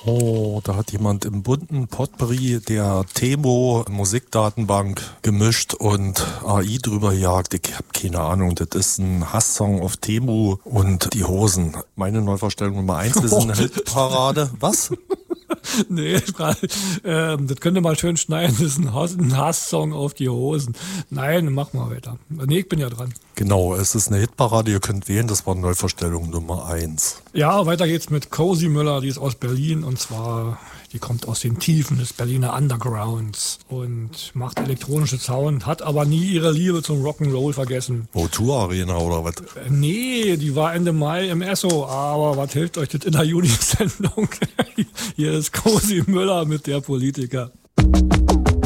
Oh, da hat jemand im bunten Potpourri der Temo Musikdatenbank gemischt und AI drüber jagt. Ich habe keine Ahnung, das ist ein Hasssong auf Temo und die Hosen. Meine Neuvorstellung Nummer 1, wir sind eine Hitparade. Was? Nee, das könnte mal schön schneiden, das ist ein Hasssong auf die Hosen. Nein, mach mal weiter. Nee, ich bin ja dran. Genau, es ist eine Hitparade, ihr könnt wählen, das war Neuvorstellung Nummer 1. Ja, weiter geht's mit Cozy Müller, die ist aus Berlin und zwar, die kommt aus den Tiefen des Berliner Undergrounds und macht elektronische Sound, hat aber nie ihre Liebe zum Rock'n'Roll vergessen. O2 Arena oder was? Nee, die war Ende Mai im Esso, aber was hilft euch das in der Juni-Sendung? Hier ist Cozy Müller mit der Politiker.